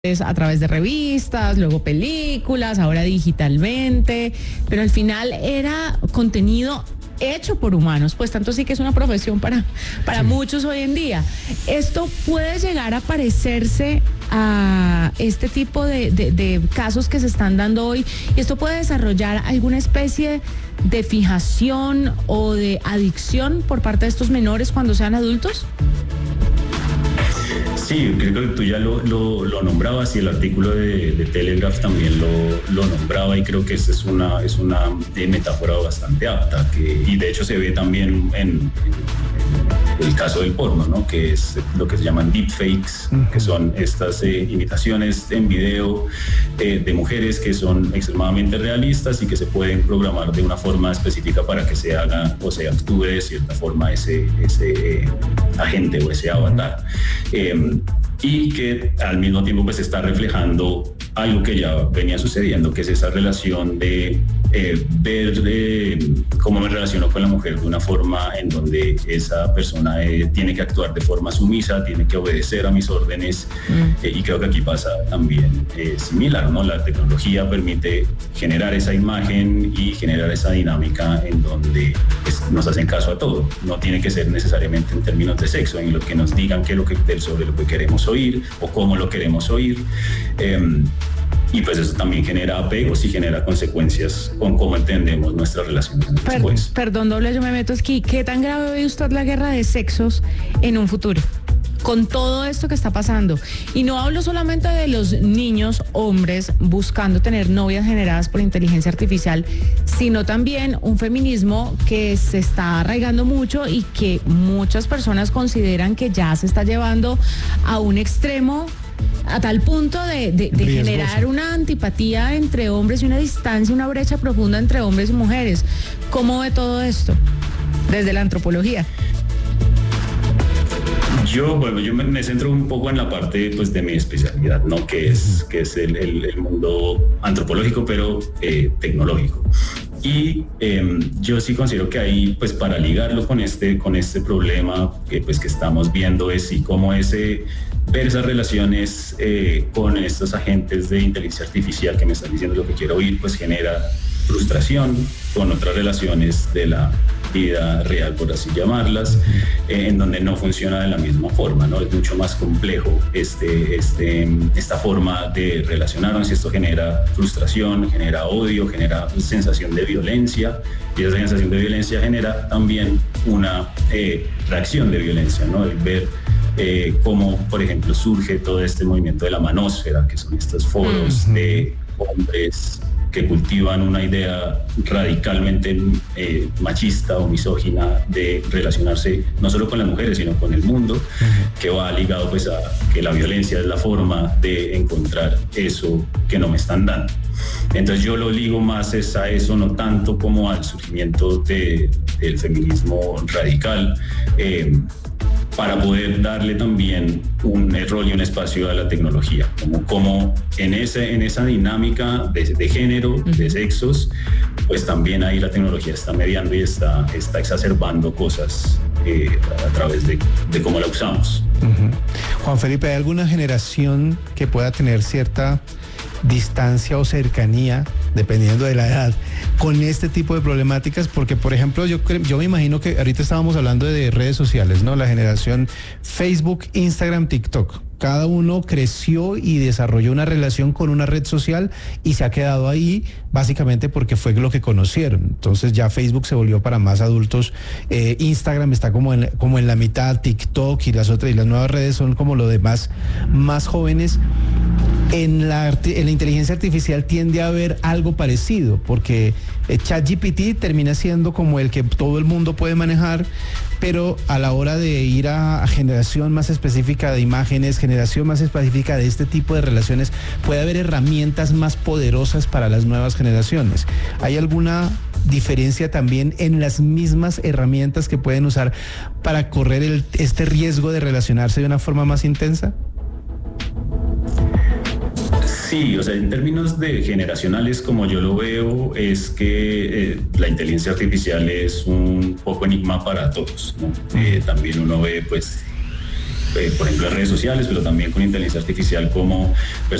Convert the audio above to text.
a través de revistas, luego películas, ahora digitalmente, pero al final era contenido hecho por humanos, pues tanto sí que es una profesión para muchos hoy en día. Esto puede llegar a parecerse a este tipo de casos que se están dando hoy, y esto puede desarrollar alguna especie de fijación o de adicción por parte de estos menores cuando sean adultos. Sí, creo que tú ya lo nombrabas, y el artículo de Telegraph también lo nombraba, y creo que esta es una metáfora bastante apta, y de hecho se ve también en el caso del porno, ¿no? Que es lo que se llaman deepfakes, que son estas imitaciones en video de mujeres que son extremadamente realistas y que se pueden programar de una forma específica para que se haga o se actúe de cierta forma ese agente o ese avatar. Y que al mismo tiempo pues está reflejando algo que ya venía sucediendo, que es esa relación de ver cómo me relaciono con la mujer de una forma en donde esa persona tiene que actuar de forma sumisa, tiene que obedecer a mis órdenes, y creo que aquí pasa también similar, ¿no? La tecnología permite generar esa imagen y generar esa dinámica en donde pues, nos hacen caso a todo. No tiene que ser necesariamente en términos de sexo, en lo que nos digan sobre lo que queremos oír o cómo lo queremos oír. Y pues eso también genera apegos y genera consecuencias con cómo entendemos nuestras relaciones después. Perdón, doble, yo me meto aquí. ¿Qué tan grave ve usted la guerra de sexos en un futuro? Con todo esto que está pasando. Y no hablo solamente de los niños, hombres, buscando tener novias generadas por inteligencia artificial, sino también un feminismo que se está arraigando mucho y que muchas personas consideran que ya se está llevando a un extremo, a tal punto de generar una antipatía entre hombres y una distancia, una brecha profunda entre hombres y mujeres. ¿Cómo ve todo esto desde la antropología? Yo me centro un poco en la parte pues, de mi especialidad, ¿no? que es el mundo antropológico, pero tecnológico. Y yo sí considero que ahí, pues para ligarlo con este problema que estamos viendo, es y cómo ver esas relaciones con estos agentes de inteligencia artificial que me están diciendo lo que quiero oír, pues genera frustración con otras relaciones de la vida real, por así llamarlas, en donde no funciona de la misma forma, ¿no? Es mucho más complejo esta forma de relacionarnos, y esto genera frustración, genera odio, genera sensación de violencia, y esa sensación de violencia genera también una reacción de violencia, ¿no? El ver cómo, por ejemplo, surge todo este movimiento de la manósfera, que son estos foros de hombres que cultivan una idea radicalmente machista o misógina de relacionarse no solo con las mujeres, sino con el mundo, que va ligado pues a que la violencia es la forma de encontrar eso que no me están dando. Entonces yo lo ligo más a eso, no tanto como al surgimiento del feminismo radical, para poder darle también un rol y un espacio a la tecnología, como en esa dinámica de género, de sexos, pues también ahí la tecnología está mediando y está exacerbando cosas a través de cómo la usamos. Juan Felipe, ¿hay alguna generación que pueda tener cierta distancia o cercanía, dependiendo de la edad, con este tipo de problemáticas? Porque, por ejemplo, yo me imagino que ahorita estábamos hablando de redes sociales, ¿no? La generación Facebook, Instagram, TikTok. Cada uno creció y desarrolló una relación con una red social y se ha quedado ahí básicamente porque fue lo que conocieron. Entonces ya Facebook se volvió para más adultos, Instagram está como en la mitad, TikTok y las nuevas redes son como lo de más jóvenes. En la inteligencia artificial tiende a haber algo parecido, porque ChatGPT termina siendo como el que todo el mundo puede manejar, pero a la hora de ir a generación más específica de imágenes, generación más específica de este tipo de relaciones, puede haber herramientas más poderosas para las nuevas generaciones. ¿Hay alguna diferencia también en las mismas herramientas que pueden usar para correr este riesgo de relacionarse de una forma más intensa? Sí, o sea, en términos de generacionales, como yo lo veo, es que la inteligencia artificial es un poco enigma para todos, ¿no? También uno ve, pues, por ejemplo, redes sociales, pero también con inteligencia artificial como